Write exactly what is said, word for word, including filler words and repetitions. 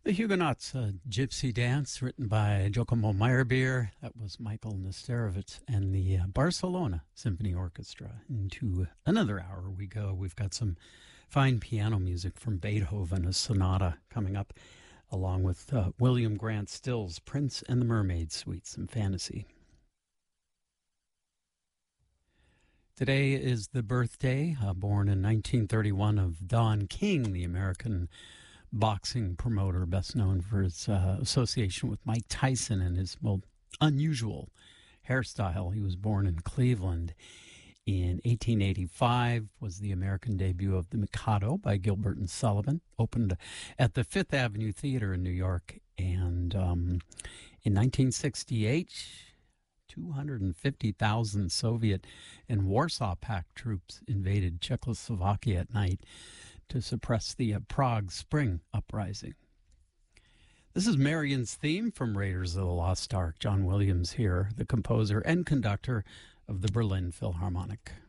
The Huguenots, a gypsy dance written by Giacomo Meyerbeer. That was Michael Nesterovich and the uh, Barcelona Symphony Orchestra. Into another hour we go. We've got some fine piano music from Beethoven, a sonata coming up, along with uh, William Grant Still's Prince and the Mermaid Suite, some fantasy. Today is the birthday, uh, born in nineteen thirty-one, of Don King, the American boxing promoter, best known for his uh, association with Mike Tyson and his, well, unusual hairstyle. He was born in Cleveland in eighteen eighty-five, was the American debut of The Mikado by Gilbert and Sullivan, opened at the Fifth Avenue Theater in New York, and um, in nineteen sixty-eight, two hundred fifty thousand Soviet and Warsaw Pact troops invaded Czechoslovakia at night to suppress the uh, Prague Spring Uprising. This is Marion's theme from Raiders of the Lost Ark. John Williams here, the composer and conductor of the Berlin Philharmonic.